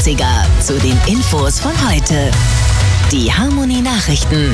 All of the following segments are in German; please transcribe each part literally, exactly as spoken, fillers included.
achtziger zu den Infos von heute. Die Harmonie Nachrichten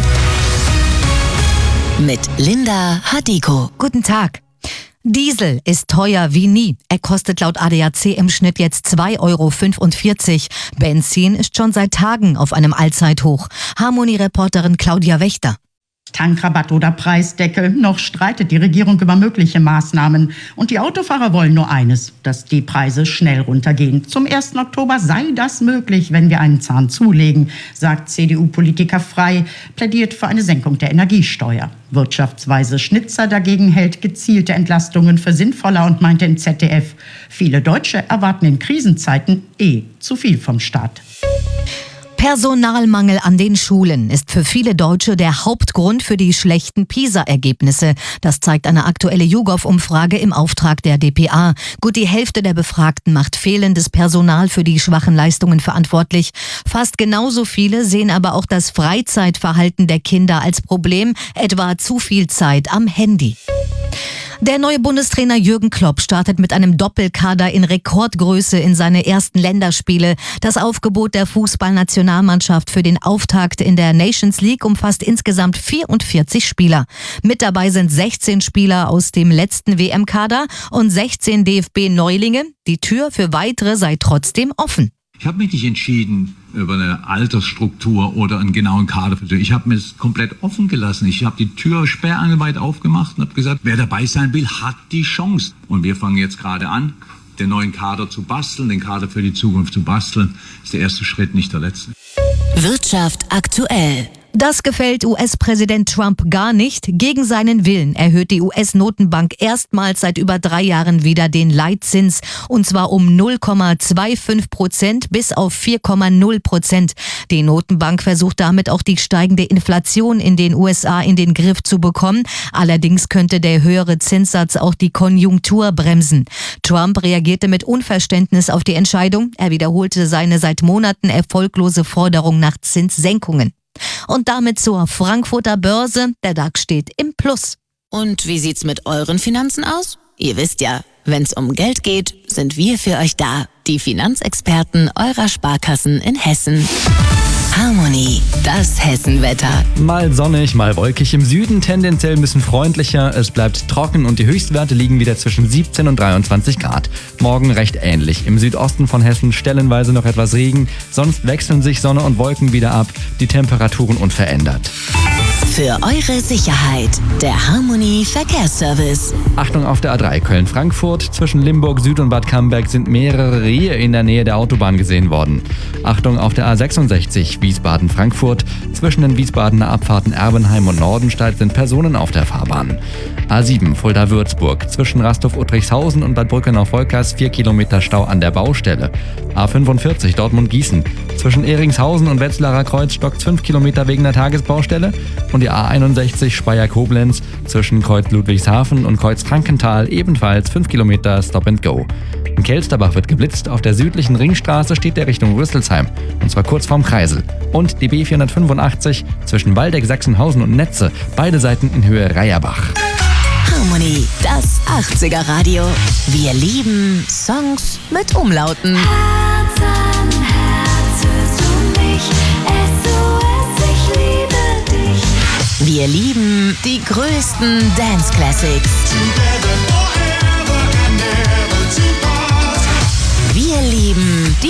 mit Linda Hadiko. Guten Tag. Diesel ist teuer wie nie. Er kostet laut A D A C im Schnitt jetzt zwei Euro fünfundvierzig. Benzin ist schon seit Tagen auf einem Allzeithoch. Harmonie-Reporterin Claudia Wächter. Tankrabatt oder Preisdeckel, noch streitet die Regierung über mögliche Maßnahmen. Und die Autofahrer wollen nur eines, dass die Preise schnell runtergehen. Zum ersten Oktober sei das möglich, wenn wir einen Zahn zulegen, sagt C D U-Politiker Frey, plädiert für eine Senkung der Energiesteuer. Wirtschaftsweise Schnitzer dagegen hält gezielte Entlastungen für sinnvoller und meinte im Z D F, viele Deutsche erwarten in Krisenzeiten eh zu viel vom Staat. Personalmangel an den Schulen ist für viele Deutsche der Hauptgrund für die schlechten PISA-Ergebnisse. Das zeigt eine aktuelle YouGov-Umfrage im Auftrag der D P A. Gut die Hälfte der Befragten macht fehlendes Personal für die schwachen Leistungen verantwortlich. Fast genauso viele sehen aber auch das Freizeitverhalten der Kinder als Problem, etwa zu viel Zeit am Handy. Der neue Bundestrainer Jürgen Klopp startet mit einem Doppelkader in Rekordgröße in seine ersten Länderspiele. Das Aufgebot der Fußballnationalmannschaft für den Auftakt in der Nations League umfasst insgesamt vierundvierzig Spieler. Mit dabei sind sechzehn Spieler aus dem letzten W M-Kader und sechzehn D F B-Neulinge. Die Tür für weitere sei trotzdem offen. Ich habe mich nicht entschieden über eine Altersstruktur oder einen genauen Kader. Ich habe mir es komplett offen gelassen. Ich habe die Tür sperrangelweit aufgemacht und habe gesagt, wer dabei sein will, hat die Chance. Und wir fangen jetzt gerade an, den neuen Kader zu basteln, den Kader für die Zukunft zu basteln. Das ist der erste Schritt, nicht der letzte. Wirtschaft aktuell. Das gefällt U S-Präsident Trump gar nicht. Gegen seinen Willen erhöht die U S-Notenbank erstmals seit über drei Jahren wieder den Leitzins. Und zwar um null Komma fünfundzwanzig Prozent bis auf vier Komma null Prozent. Die Notenbank versucht damit auch die steigende Inflation in den U S A in den Griff zu bekommen. Allerdings könnte der höhere Zinssatz auch die Konjunktur bremsen. Trump reagierte mit Unverständnis auf die Entscheidung. Er wiederholte seine seit Monaten erfolglose Forderung nach Zinssenkungen. Und damit zur Frankfurter Börse. Der DAX steht im Plus. Und wie sieht's mit euren Finanzen aus? Ihr wisst ja, wenn's um Geld geht, sind wir für euch da. Die Finanzexperten eurer Sparkassen in Hessen. Harmonie, das Hessenwetter. Mal sonnig, mal wolkig. Im Süden tendenziell ein bisschen freundlicher. Es bleibt trocken und die Höchstwerte liegen wieder zwischen siebzehn und dreiundzwanzig Grad. Morgen recht ähnlich. Im Südosten von Hessen stellenweise noch etwas Regen. Sonst wechseln sich Sonne und Wolken wieder ab. Die Temperaturen unverändert. Für eure Sicherheit, der Harmonie Verkehrsservice. Achtung auf der A drei Köln-Frankfurt. Zwischen Limburg Süd und Bad Camberg sind mehrere Rehe in der Nähe der Autobahn gesehen worden. Achtung auf der A sechsundsechzig Wiesbaden-Frankfurt. Zwischen den Wiesbadener Abfahrten Erbenheim und Nordenstedt sind Personen auf der Fahrbahn. A sieben Fulda-Würzburg. Zwischen Rasthof-Uttrichshausen und Bad Brückenau-Volkers vier Kilometer Stau an der Baustelle. A fünfundvierzig Dortmund-Gießen. Zwischen Ehringshausen und Wetzlarer Kreuz stockt fünf Kilometer wegen der Tagesbaustelle. Und die A einundsechzig Speyer-Koblenz zwischen Kreuz Ludwigshafen und Kreuz Frankenthal ebenfalls fünf Kilometer Stop and Go. In Kelsterbach wird geblitzt, auf der südlichen Ringstraße steht der Richtung Rüsselsheim, und zwar kurz vorm Kreisel. Und die B vierhundertfünfundachtzig zwischen Waldeck, Sachsenhausen und Netze, beide Seiten in Höhe Reierbach. Harmonie, das achtziger Radio. Wir lieben Songs mit Umlauten. Herz an Herz hörst du mich, S O S, ich liebe dich. Wir lieben die größten Dance Classics. Wir lieben die